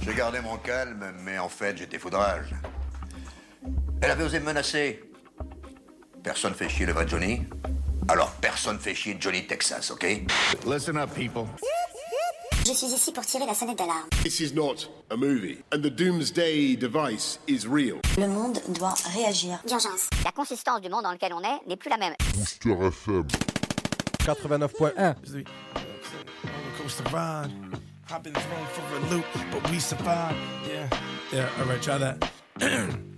J'ai gardé mon calme, mais en fait, j'étais foudrage. Elle avait osé me menacer. Personne fait chier le vrai Johnny. Alors personne fait chier Johnny Texas, ok? Listen up, people. Je suis ici pour tirer la sonnette d'alarme. This is not a movie, and the doomsday device is real. Le monde doit réagir. D'urgence. La consistance du monde dans lequel on est n'est plus la même. Booster FM 89.1. Coaster ride. I've been thrown for a loop, but we survived. Yeah, all right, try that.